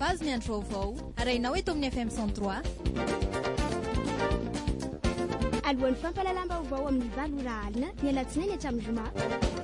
base miandro vaovao arainao eto amin'ny FM 103 alohan'ny fampalalam-baovao amin'ny valo ora alina ny alatsinainy hatramin'ny zoma